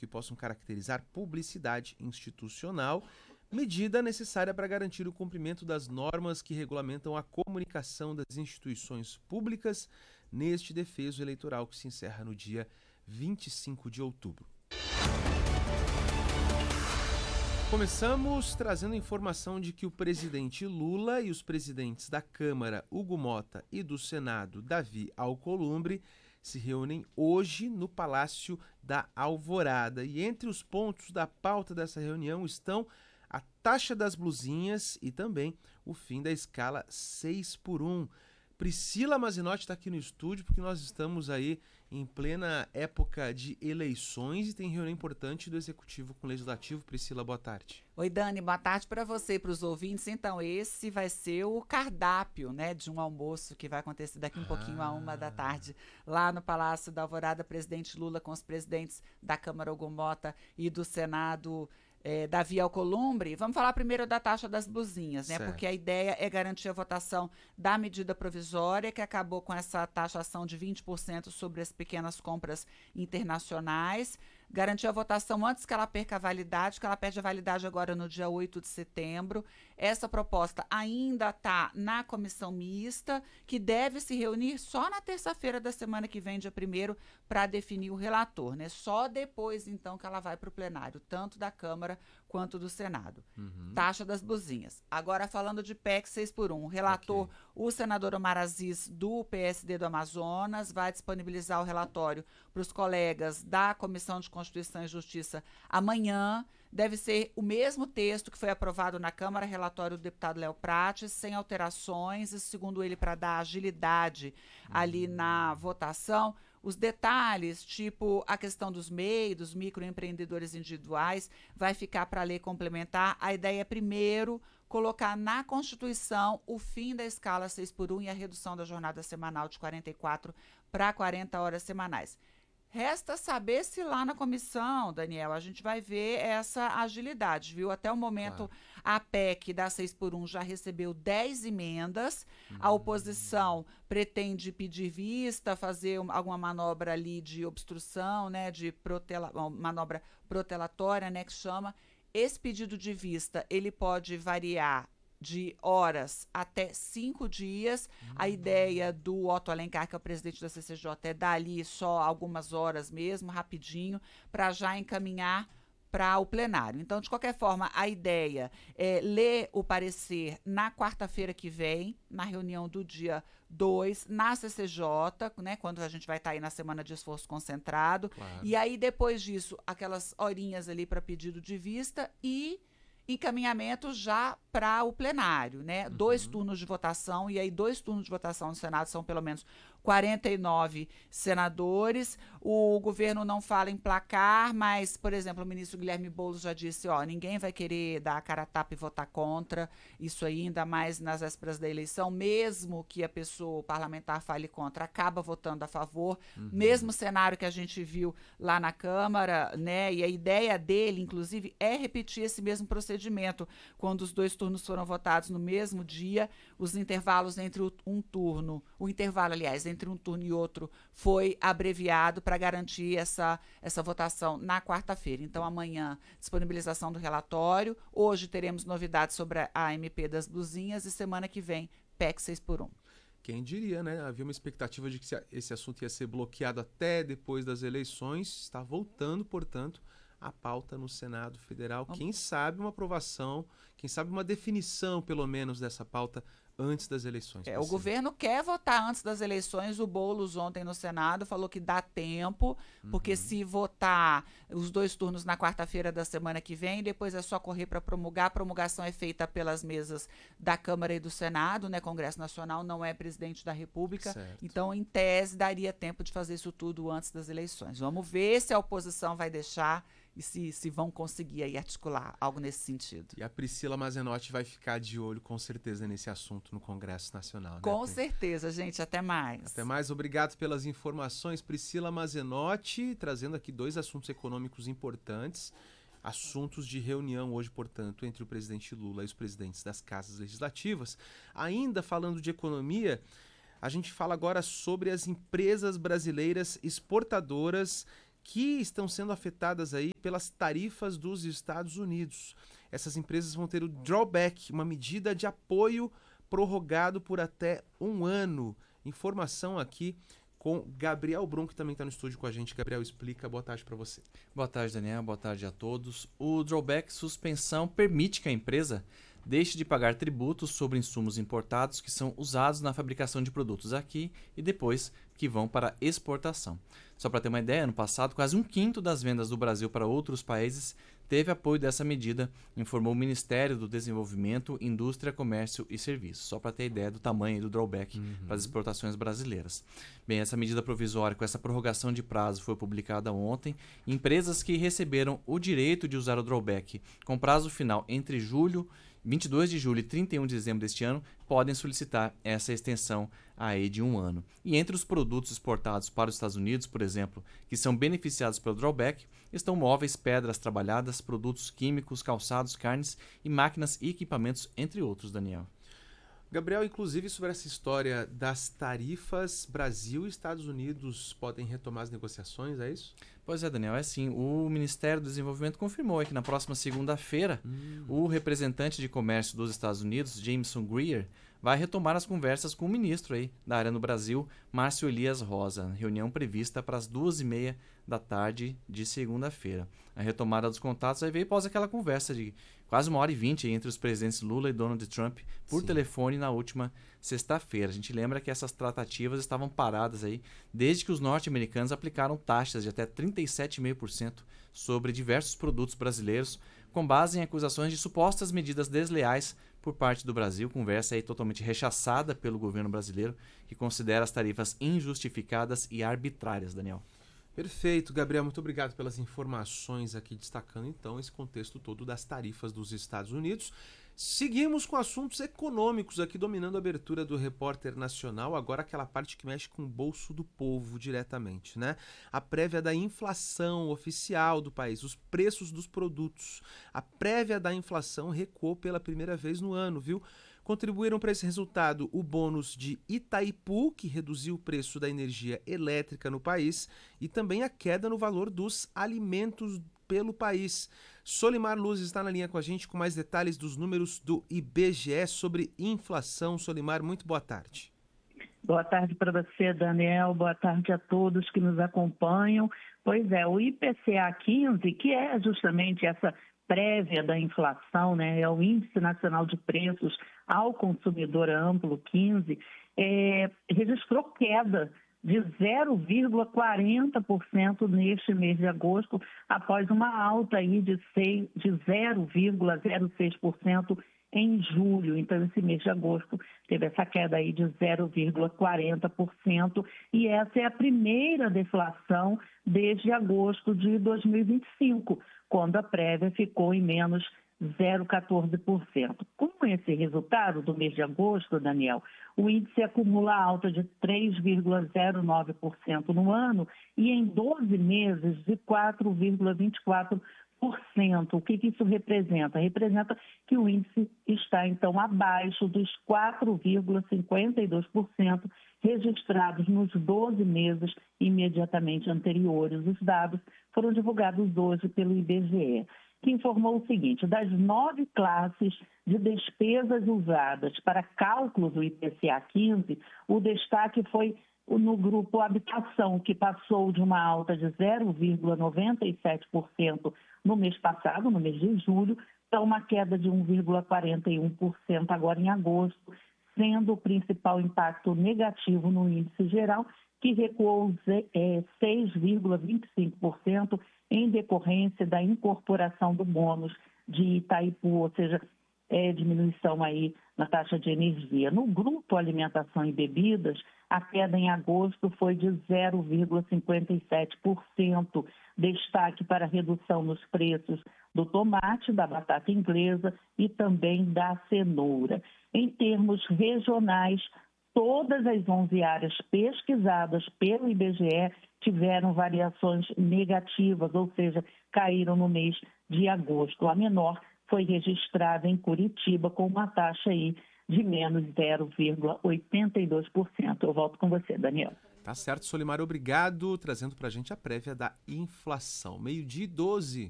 que possam caracterizar publicidade institucional, medida necessária para garantir o cumprimento das normas que regulamentam a comunicação das instituições públicas neste defeso eleitoral que se encerra no dia 25 de outubro. Começamos trazendo informação de que o presidente Lula e os presidentes da Câmara, Hugo Motta, e do Senado, Davi Alcolumbre, se reúnem hoje no Palácio da Alvorada. E entre os pontos da pauta dessa reunião estão a taxa das blusinhas e também o fim da escala 6x1. Priscila Mazinotti está aqui no estúdio porque nós estamos aí em plena época de eleições e tem reunião importante do Executivo com o Legislativo. Priscila, boa tarde. Oi, Dani, boa tarde para você e para os ouvintes. Então, esse vai ser o cardápio, né, de um almoço que vai acontecer daqui um pouquinho à 1h da tarde, lá no Palácio da Alvorada. Presidente Lula com os presidentes da Câmara, Hugo Motta, e do Senado, Davi Alcolumbre. Vamos falar primeiro da taxa das blusinhas, né? Certo. Porque a ideia é garantir a votação da medida provisória, que acabou com essa taxação de 20% sobre as pequenas compras internacionais. Garantir a votação antes que ela perca a validade, que ela perde a validade agora no dia 8 de setembro. Essa proposta ainda está na comissão mista, que deve se reunir só na terça-feira da semana que vem, dia 1º, para definir o relator, né? Só depois, então, que ela vai para o plenário, tanto da Câmara quanto do Senado. Taxa das blusinhas. Agora, falando de PEC 6x1, o relator, o senador Omar Aziz, do PSD do Amazonas, vai disponibilizar o relatório para os colegas da Comissão de Constituição e Justiça amanhã. Deve ser o mesmo texto que foi aprovado na Câmara, relatório do deputado Léo Prates, sem alterações, e segundo ele, para dar agilidade ali na votação. Os detalhes, tipo a questão dos MEI, dos microempreendedores individuais, vai ficar para a lei complementar. A ideia é, primeiro, colocar na Constituição o fim da escala 6x1 e a redução da jornada semanal de 44 para 40 horas semanais. Resta saber se lá na comissão, Daniel, a gente vai ver essa agilidade, viu? Até o momento, a PEC da 6x1 já recebeu 10 emendas. A oposição pretende pedir vista, fazer alguma manobra ali de obstrução, né? De manobra protelatória, né? Que chama. Esse pedido de vista, ele pode variar de horas até 5 dias. A ideia do Otto Alencar, que é o presidente da CCJ, é dar ali só algumas horas mesmo, rapidinho, para já encaminhar para o plenário. Então, de qualquer forma, a ideia é ler o parecer na quarta-feira que vem, na reunião do dia 2, na CCJ, né, quando a gente vai estar aí na semana de esforço concentrado. Claro. E aí, depois disso, aquelas horinhas ali para pedido de vista e encaminhamento já para o plenário, né? 2 turnos de votação, e aí 2 turnos de votação no Senado são pelo menos 49 senadores. O governo não fala em placar, mas, por exemplo, o ministro Guilherme Boulos já disse, ninguém vai querer dar a cara a tapa e votar contra isso aí, ainda mais nas vésperas da eleição, mesmo que a pessoa, o parlamentar, fale contra, acaba votando a favor, mesmo cenário que a gente viu lá na Câmara, né? E a ideia dele, inclusive, é repetir esse mesmo procedimento, quando os 2 turnos foram votados no mesmo dia, os intervalos entre o intervalo, aliás, entre um turno e outro foi abreviado para garantir essa votação na quarta-feira. Então, amanhã, disponibilização do relatório, hoje teremos novidades sobre a MP das blusinhas e semana que vem, PEC 6x1. Quem diria, né? Havia uma expectativa de que esse assunto ia ser bloqueado até depois das eleições. Está voltando, portanto, a pauta no Senado Federal. Quem sabe uma aprovação, quem sabe uma definição, pelo menos, dessa pauta antes das eleições. O governo quer votar antes das eleições. O Boulos ontem no Senado falou que dá tempo, porque se votar os 2 turnos na quarta-feira da semana que vem, depois é só correr para promulgar. A promulgação é feita pelas mesas da Câmara e do Senado, né? Congresso Nacional não é presidente da República. Certo. Então, em tese, daria tempo de fazer isso tudo antes das eleições. Vamos ver se a oposição vai deixar e se vão conseguir aí articular algo nesse sentido. E a Priscila Mazinotti vai ficar de olho, com certeza, nesse assunto no Congresso Nacional. Né? Com certeza, gente. Até mais. Até mais. Obrigado pelas informações. Priscila Mazinotti, trazendo aqui 2 assuntos econômicos importantes. Assuntos de reunião hoje, portanto, entre o presidente Lula e os presidentes das casas legislativas. Ainda falando de economia, a gente fala agora sobre as empresas brasileiras exportadoras que estão sendo afetadas aí pelas tarifas dos Estados Unidos. Essas empresas vão ter o drawback, uma medida de apoio prorrogado por até 1 ano. Informação aqui com Gabriel Brum, que também está no estúdio com a gente. Gabriel, explica. Boa tarde para você. Boa tarde, Daniel. Boa tarde a todos. O drawback suspensão permite que a empresa deixe de pagar tributos sobre insumos importados que são usados na fabricação de produtos aqui e depois que vão para exportação. Só para ter uma ideia, no passado, quase 1/5 das vendas do Brasil para outros países teve apoio dessa medida, informou o Ministério do Desenvolvimento, Indústria, Comércio e Serviços. Só para ter ideia do tamanho do drawback para as exportações brasileiras. Bem, essa medida provisória com essa prorrogação de prazo foi publicada ontem. Empresas que receberam o direito de usar o drawback com prazo final entre 22 de julho e 31 de dezembro deste ano, podem solicitar essa extensão aí de 1 ano. E entre os produtos exportados para os Estados Unidos, por exemplo, que são beneficiados pelo drawback, estão móveis, pedras trabalhadas, produtos químicos, calçados, carnes e máquinas e equipamentos, entre outros, Daniel. Gabriel, inclusive sobre essa história das tarifas, Brasil e Estados Unidos podem retomar as negociações, é isso? Pois é, Daniel, é assim, o Ministério do Desenvolvimento confirmou que na próxima segunda-feira o representante de comércio dos Estados Unidos, Jameson Greer, vai retomar as conversas com o ministro aí da área no Brasil, Márcio Elias Rosa, reunião prevista para as 2h30 da tarde de segunda-feira. A retomada dos contatos aí veio após aquela conversa de quase 1h20 entre os presidentes Lula e Donald Trump por telefone na última sexta-feira. A gente lembra que essas tratativas estavam paradas aí desde que os norte-americanos aplicaram taxas de até 37,5% sobre diversos produtos brasileiros, com base em acusações de supostas medidas desleais por parte do Brasil. Conversa aí totalmente rechaçada pelo governo brasileiro, que considera as tarifas injustificadas e arbitrárias, Daniel. Perfeito, Gabriel, muito obrigado pelas informações aqui, destacando então esse contexto todo das tarifas dos Estados Unidos. Seguimos com assuntos econômicos aqui, dominando a abertura do Repórter Nacional, agora aquela parte que mexe com o bolso do povo diretamente, né? A prévia da inflação oficial do país, os preços dos produtos. A prévia da inflação recuou pela primeira vez no ano, viu? Contribuíram para esse resultado o bônus de Itaipu, que reduziu o preço da energia elétrica no país, e também a queda no valor dos alimentos pelo país. Solimar Luz está na linha com a gente com mais detalhes dos números do IBGE sobre inflação. Solimar, muito boa tarde. Boa tarde para você, Daniel. Boa tarde a todos que nos acompanham. Pois é, o IPCA 15, que é justamente essa prévia da inflação, né, é o Índice Nacional de Preços ao Consumidor Amplo 15, registrou queda de 0,40% neste mês de agosto, após uma alta aí de 0,06% em julho. Então, esse mês de agosto teve essa queda aí de 0,40%, e essa é a primeira deflação desde agosto de 2025, quando a prévia ficou em menos 0,14%. Com esse resultado do mês de agosto, Daniel, o índice acumula alta de 3,09% no ano e em 12 meses de 4,24%. O que isso representa? Representa que o índice está, então, abaixo dos 4,52% registrados nos 12 meses imediatamente anteriores. Os dados foram divulgados hoje pelo IBGE, que informou o seguinte: das 9 classes de despesas usadas para cálculo do IPCA 15, o destaque foi no grupo habitação, que passou de uma alta de 0,97% no mês passado, no mês de julho, para uma queda de 1,41% agora em agosto, sendo o principal impacto negativo no índice geral, que recuou 6,25% em decorrência da incorporação do bônus de Itaipu, ou seja, diminuição aí na taxa de energia. No grupo alimentação e bebidas, a queda em agosto foi de 0,57%. Destaque para a redução nos preços do tomate, da batata inglesa e também da cenoura. Em termos regionais, todas as 11 áreas pesquisadas pelo IBGE tiveram variações negativas, ou seja, caíram no mês de agosto. A menor foi registrada em Curitiba com uma taxa aí de menos 0,82%. Eu volto com você, Daniel. Tá certo, Solimar, obrigado, trazendo pra gente a prévia da inflação. 12:12.